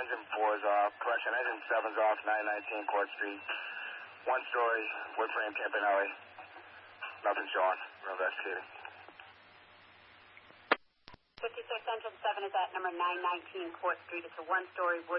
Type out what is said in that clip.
engine 4's off. Correction, engine 7's off, 919 Court Street. 1-story, wood frame Campanelli. Nothing showing. We're investigating. 56 engine 7 is at number 919 Court Street. It's a 1-story wood